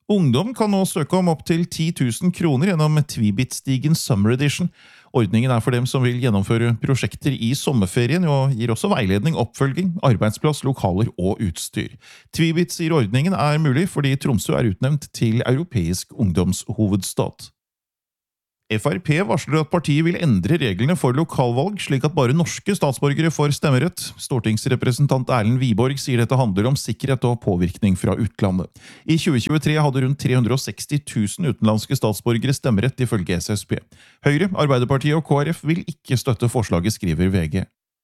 Ungdom kan nå søke om opp til 10 000 kroner gjennom Tvibit-stigen Summer Edition. Ordningen for dem som vil gjennomføre prosjekter i sommerferien, og gir også veiledning, oppfølging, arbeidsplass, lokaler og utstyr. Tvibit sier ordningen mulig fordi Tromsø utnevnt til europeisk ungdomshovedstad. FrP varsler at partiet vil endre reglene for lokalvalg, slik at bare norske statsborgere får stemmerett. Stortingsrepresentant Erlend Wiborg sier dette handler om sikkerhet og påvirkning fra utlandet. I 2023 hadde rundt 360 000 utenlandske statsborgere stemmerett ifølge SSB. Høyre, Arbeiderpartiet og KrF vil ikke støtte forslaget, skriver VG.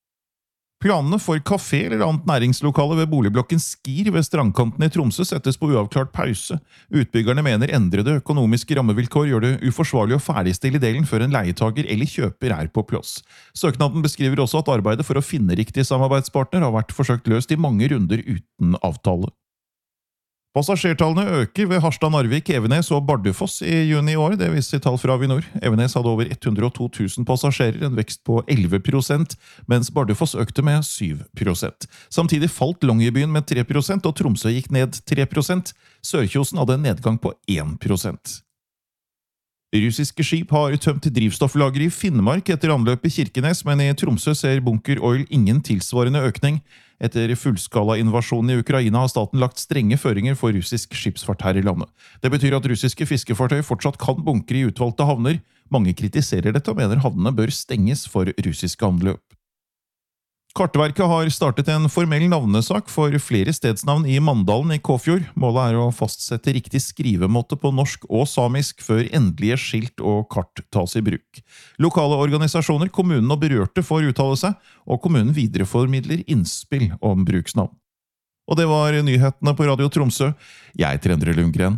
Planene for kafé eller annet næringslokale ved boligblokken Skir ved strandkanten i Tromsø settes på uavklart pause. Utbyggerne mener endrede økonomiske rammevilkår gjør det uforsvarlig å ferdigstille delen før en leietager eller kjøper på plass. Søknaden beskriver også at arbeidet for å finne riktig samarbeidspartner har vært forsøkt løst i mange runder uten avtale. Passasjertallene øker ved Harstad, Narvik, Evenes og Bardufoss i juni i år, det viser tall fra Avinor. Evenes hadde over 102 000 passasjerer, en vekst på 11%, mens Bardufoss økte med 7%. Samtidig falt Longyearbyen med 3%, og Tromsø gikk ned 3%. Sørkjosen hadde en nedgang på 1%. Russiske skip har tømt drivstofflager i Finnmark etter anløp i Kirkenes, men i Tromsø ser Bunker Oil ingen tilsvarende økning. Etter fullskala-invasjonen i Ukraina har staten lagt strenge føringer for russisk skipsfart her i landet. Det betyr at russiske fiskefartøy fortsatt kan bunkre i utvalgte havner. Mange kritiserer dette og mener havnene bør stenges for russiske anløp. Kartverket har startet en formell navnesak for flere stedsnavn i Mandalen i Kåfjord. Målet å fastsette riktig skrivemåte på norsk og samisk før endelige skilt og kart tas i bruk. Lokale organisasjoner, kommunen og berørte får uttale seg, og kommunen videreformidler innspill om bruksnavn. Og det var nyhetene på Radio Tromsø. Jeg heter Endre Lundgren.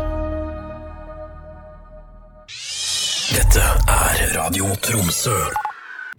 Dette Radio Tromsø.